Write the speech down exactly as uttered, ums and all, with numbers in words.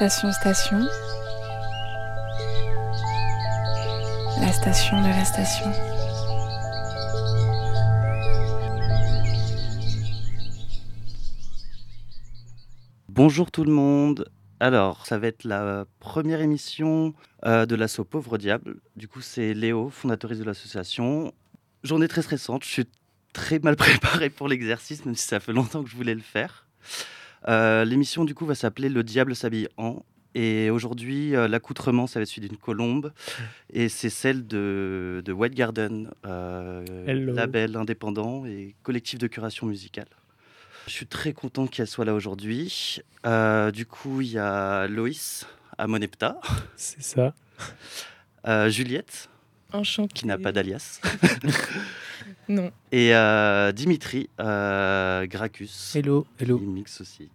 Station Station, la station de la station. Bonjour tout le monde. Alors, ça va être la première émission euh, de l'asso Pauvre Diable. Du coup, c'est Léo, fondatrice de l'association. Journée très stressante. Je suis très mal préparé pour l'exercice, même si ça fait longtemps que je voulais le faire. Euh, l'émission, du coup, va s'appeler Le Diable s'habille en. Et aujourd'hui, euh, l'accoutrement, ça va être celui d'une colombe. Et c'est celle de, de White Garden, euh, Hello. label indépendant et collectif de curation musicale. Je suis très content qu'elle soit là aujourd'hui. Euh, du coup, il y a Loïs à Monepta, C'est ça. euh, Juliette, Enchantée. qui n'a pas d'alias, Non. et euh, Dimitri, euh, Gracchus, Hello, hello. qui mixe aussi.